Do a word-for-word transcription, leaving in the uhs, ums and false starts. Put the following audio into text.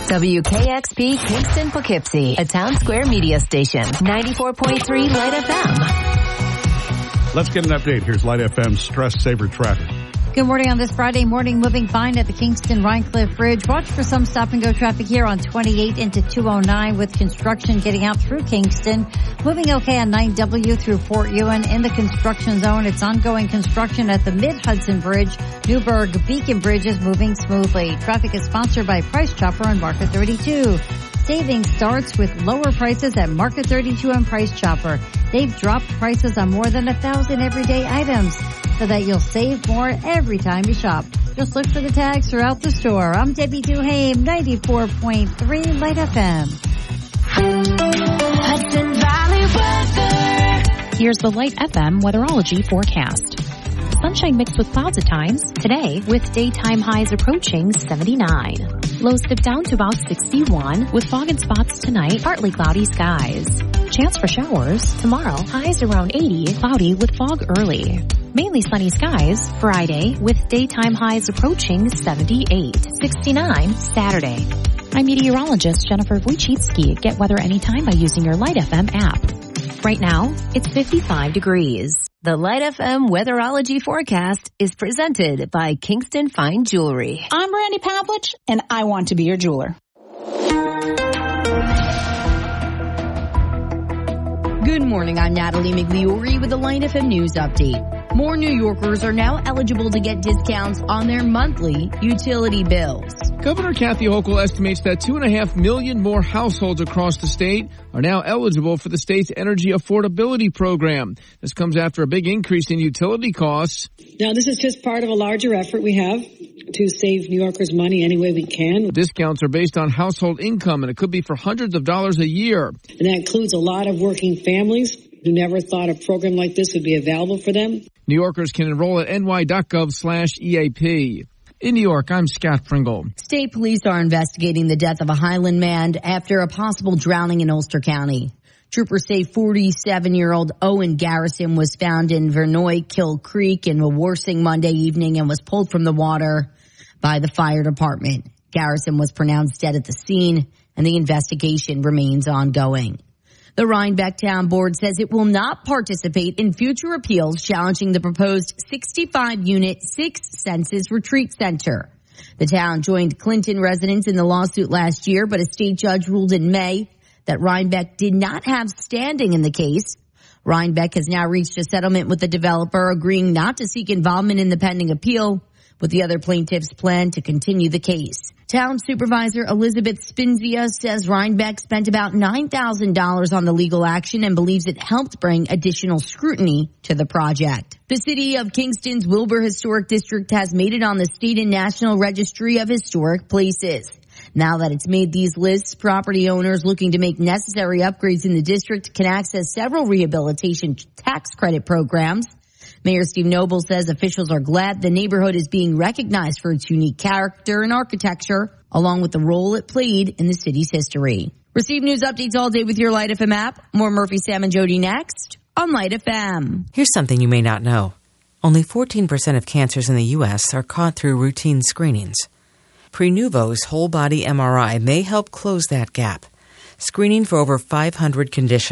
W K X P Kingston Poughkeepsie, a Town Square media station. ninety-four point three Light F M. Let's get an update. Here's Light F M's Stress Saver traffic. Good morning on this Friday morning. Moving fine at the Kingston Rhinecliff Bridge. Watch for some stop and go traffic here on twenty-eight into two oh nine with construction getting out through Kingston. Moving okay on nine W through Fort Ewan in the construction zone. It's ongoing construction at the Mid-Hudson Bridge. Newburgh Beacon Bridge is moving smoothly. Traffic is sponsored by Price Chopper on Market thirty-two. Savings starts with lower prices at Market thirty-two and Price Chopper. They've dropped prices on more than a thousand everyday items so that you'll save more every time you shop. Just look for the tags throughout the store. I'm Debbie Duhame, ninety-four point three Light F M. Hudson Valley weather. Here's the Light F M weatherology forecast. Sunshine mixed with clouds at times today with daytime highs approaching seventy-nine. Lows dip down to about sixty-one with fog in spots tonight, partly cloudy skies. Chance for showers tomorrow, highs around eighty, cloudy with fog early. Mainly sunny skies Friday with daytime highs approaching seventy-eight, sixty-nine Saturday. I'm meteorologist Jennifer Wojcicki. Get weather anytime by using your Light F M app. Right now, it's fifty-five degrees. The Light F M weatherology forecast is presented by Kingston Fine Jewelry. I'm Brandy Pavlich, and I want to be your jeweler. Good morning, I'm Natalie Migliori with the Light F M News Update. More New Yorkers are now eligible to get discounts on their monthly utility bills. Governor Kathy Hochul estimates that two and a half million more households across the state are now eligible for the state's energy affordability program. This comes after a big increase in utility costs. Now, this is just part of a larger effort we have to save New Yorkers money any way we can. Discounts are based on household income, and it could be for hundreds of dollars a year. And that includes a lot of working families who never thought a program like this would be available for them. New Yorkers can enroll at ny.gov slash EAP. In New York, I'm Scott Pringle. State police are investigating the death of a Highland man after a possible drowning in Ulster County. Troopers say forty-seven-year-old Owen Garrison was found in Vernoy Kill Creek in Warsing Monday evening and was pulled from the water by the fire department. Garrison was pronounced dead at the scene, and the investigation remains ongoing. The Rhinebeck Town Board says it will not participate in future appeals challenging the proposed sixty-five unit Sixth Senses Retreat Center. The town joined Clinton residents in the lawsuit last year, but a state judge ruled in May that Rhinebeck did not have standing in the case. Rhinebeck has now reached a settlement with the developer, agreeing not to seek involvement in the pending appeal, with the other plaintiffs plan to continue the case. Town Supervisor Elizabeth Spinzia says Rhinebeck spent about nine thousand dollars on the legal action and believes it helped bring additional scrutiny to the project. The city of Kingston's Wilbur Historic District has made it on the state and national registry of historic places. Now that it's made these lists, property owners looking to make necessary upgrades in the district can access several rehabilitation tax credit programs. Mayor Steve Noble says officials are glad the neighborhood is being recognized for its unique character and architecture, along with the role it played in the city's history. Receive news updates all day with your Light F M app. More Murphy, Sam, and Jody next on Light F M. Here's something you may not know. Only fourteen percent of cancers in the U S are caught through routine screenings. Prenuvo's whole-body M R I may help close that gap. Screening for over five hundred conditions